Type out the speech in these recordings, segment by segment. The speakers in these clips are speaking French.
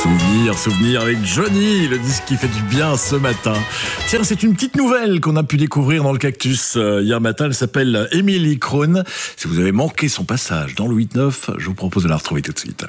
Souvenir avec Johnny, le disque qui fait du bien ce matin. Tiens, c'est une petite nouvelle qu'on a pu découvrir dans le Cactus hier matin. Elle s'appelle Émilie Krohn. Si vous avez manqué son passage dans le 8-9, je vous propose de la retrouver tout de suite.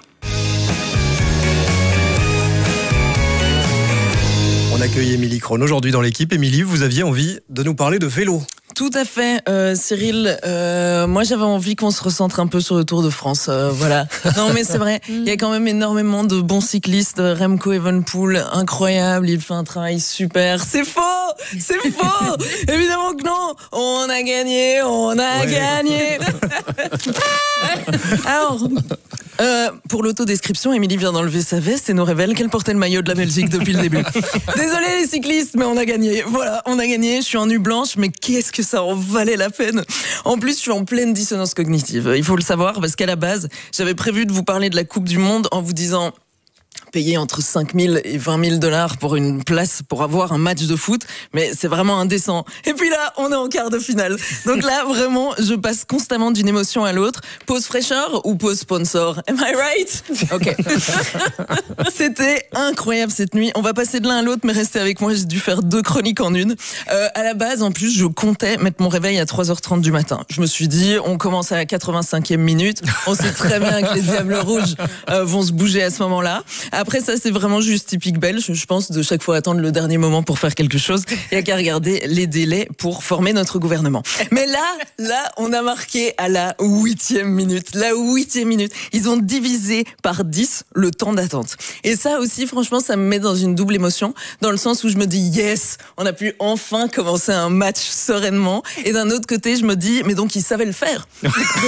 On accueille Émilie Krohn aujourd'hui dans l'équipe. Émilie, vous aviez envie de nous parler de vélo. Tout à fait, Cyril. Moi, j'avais envie qu'on se recentre un peu sur le Tour de France. Voilà. Non, mais c'est vrai. Il y a quand même énormément de bons cyclistes. Remco Evenepoel, incroyable. Il fait un travail super. C'est faux. Évidemment que non. On a gagné. Gagné. Alors, pour l'autodescription, Émilie vient d'enlever sa veste et nous révèle qu'elle portait le maillot de la Belgique depuis le début. Désolé les cyclistes, mais on a gagné. Voilà, on a gagné. Je suis en nu blanche, mais qu'est-ce que ça en valait la peine. En plus, je suis en pleine dissonance cognitive. Il faut le savoir, parce qu'à la base, j'avais prévu de vous parler de la Coupe du Monde en vous disant payer entre 5 000 et 20 000 $ pour une place pour avoir un match de foot, mais c'est vraiment indécent. Et puis là, on est en quart de finale. Donc là, vraiment, je passe constamment d'une émotion à l'autre. Pause fraîcheur ou pause sponsor? Am I right? Ok. C'était incroyable cette nuit. On va passer de l'un à l'autre, mais restez avec moi, j'ai dû faire 2 chroniques en une. À la base, en plus, je comptais mettre mon réveil à 3h30 du matin. Je me suis dit, on commence à la 85e minute. On sait très bien que les Diables Rouges vont se bouger à ce moment-là. Après ça, c'est vraiment juste typique belge, je pense, de chaque fois attendre le dernier moment pour faire quelque chose. Il n'y a qu'à regarder les délais pour former notre gouvernement. Mais là, on a marqué à la 8e minute. La 8e minute. Ils ont divisé par 10 le temps d'attente. Et ça aussi, franchement, ça me met dans une double émotion, dans le sens où je me dis, yes, on a pu enfin commencer un match sereinement. Et d'un autre côté, je me dis, mais donc ils savaient le faire. Je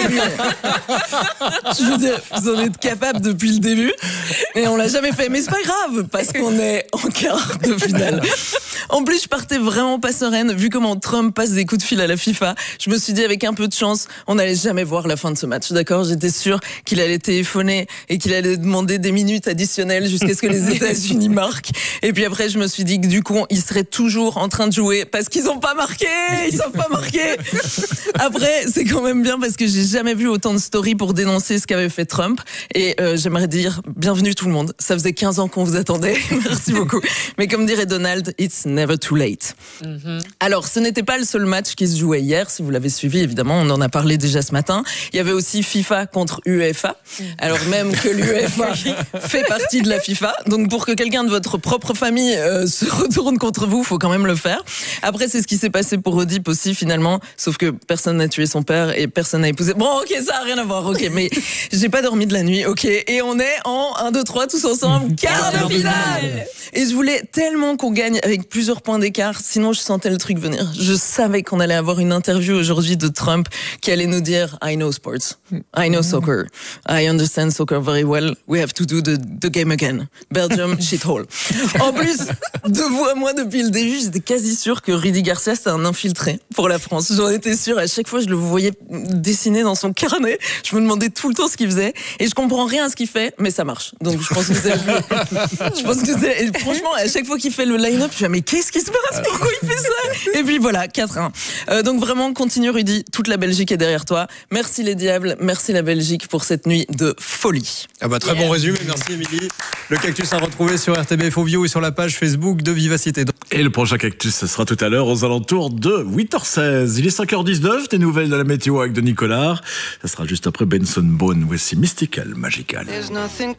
veux dire, vous en êtes capables depuis le début. Et on l'a jamais fait, mais c'est pas grave, parce qu'on est en quart de finale. En plus, je partais vraiment pas sereine, vu comment Trump passe des coups de fil à la FIFA. Je me suis dit, avec un peu de chance, on n'allait jamais voir la fin de ce match, d'accord? J'étais sûre qu'il allait téléphoner et qu'il allait demander des minutes additionnelles jusqu'à ce que les États-Unis marquent. Et puis après, je me suis dit que du coup, ils seraient toujours en train de jouer parce qu'ils ont pas marqué! Ils ont pas marqué! Après, c'est quand même bien parce que j'ai jamais vu autant de stories pour dénoncer ce qu'avait fait Trump. Et j'aimerais dire, bienvenue tout le monde. Ça faisait 15 ans qu'on vous attendait. Merci beaucoup. Mais comme dirait Donald, it's never too late. Alors, ce n'était pas le seul match qui se jouait hier. Si vous l'avez suivi, évidemment, on en a parlé déjà ce matin. Il y avait aussi FIFA contre UEFA. Alors même que l'UEFA fait partie de la FIFA. Donc, pour que quelqu'un de votre propre famille se retourne contre vous, faut quand même le faire. Après, c'est ce qui s'est passé pour Oedipe aussi, finalement. Sauf que personne n'a tué son père et personne n'a épousé. Bon, ok, ça a rien à voir. Ok, mais j'ai pas dormi de la nuit. Ok, et on est en 1, 2, 3, tous ensemble. Quart de finale! Et je voulais tellement qu'on gagne avec plusieurs points d'écart, sinon je sentais le truc venir. Je savais qu'on allait avoir une interview aujourd'hui de Trump qui allait nous dire I know sports, I know soccer, I understand soccer very well, we have to do the game again. Belgium, shithole. En plus, de vous à moi depuis le début, j'étais quasi sûre que Rudy Garcia c'était un infiltré pour la France. J'en étais sûre, à chaque fois je le voyais dessiner dans son carnet, je me demandais tout le temps ce qu'il faisait, et je comprends rien à ce qu'il fait, mais ça marche. Donc je pense que c'est et franchement, à chaque fois qu'il fait le line-up, je me dis, mais qu'est-ce qui se passe? Pourquoi il fait ça? Et puis voilà, 4-1. Donc vraiment, continue Rudy, toute la Belgique est derrière toi. Merci les Diables, merci la Belgique pour cette nuit de folie. Ah bah, très bon résumé, merci Émilie. Le Cactus à retrouver sur RTBF Audio et sur la page Facebook de Vivacité. Et le prochain Cactus, ce sera tout à l'heure aux alentours de 8h16. Il est 5h19, des nouvelles de la météo avec Denis Collard. Ça sera juste après Benson Boone. Voici Mystical, Magical.